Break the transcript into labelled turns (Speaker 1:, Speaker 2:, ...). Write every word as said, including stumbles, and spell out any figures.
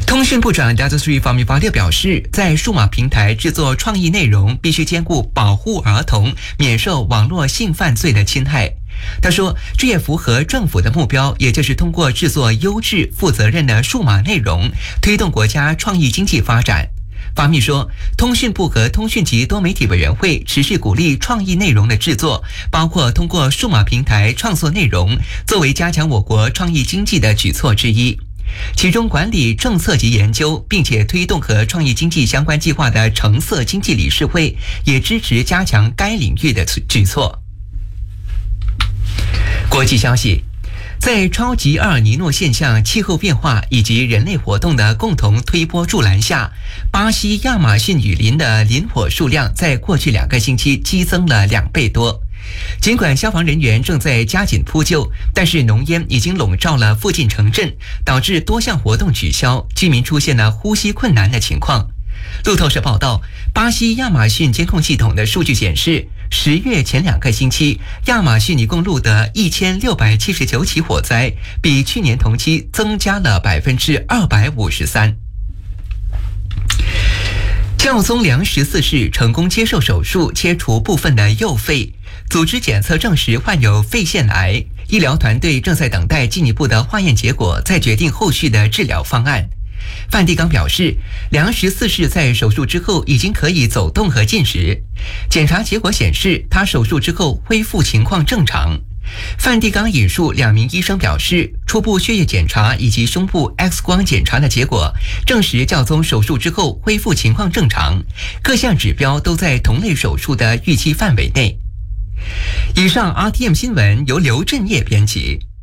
Speaker 1: 通讯部长 Dato Sri Fahmi Fadzil 表示，在数码平台制作创意内容，必须兼顾保护儿童免受网络性犯罪的侵害。他说，这也符合政府的目标，也就是通过制作优质、负责任的数码内容，推动国家创意经济发展。发密说，通讯部和通讯及多媒体委员会持续鼓励创意内容的制作，包括通过数码平台创作内容，作为加强我国创意经济的举措之一。其中管理政策及研究，并且推动和创意经济相关计划的橙色经济理事会，也支持加强该领域的举措。国际消息，在超级厄尔尼诺现象、气候变化以及人类活动的共同推波助澜下，巴西亚马逊雨林的林火数量在过去两个星期激增了两倍多。尽管消防人员正在加紧扑救，但是浓烟已经笼罩了附近城镇，导致多项活动取消，居民出现了呼吸困难的情况。路透社报道，巴西亚马逊监控系统的数据显示，十月前两个星期，亚马逊一共录得一千六百七十九起火灾，比去年同期增加了百分之二百五十三。教宗良十四世成功接受手术，切除部分的右肺，组织检测证实患有肺腺癌，医疗团队正在等待进一步的化验结果，再决定后续的治疗方案。梵蒂冈表示，良十四世在手术之后已经可以走动和进食，检查结果显示他手术之后恢复情况正常。梵蒂冈引述两名医生表示，初步血液检查以及胸部 X 光检查的结果证实教宗手术之后恢复情况正常，各项指标都在同类手术的预期范围内。以上 R T M 新闻由刘振业编辑。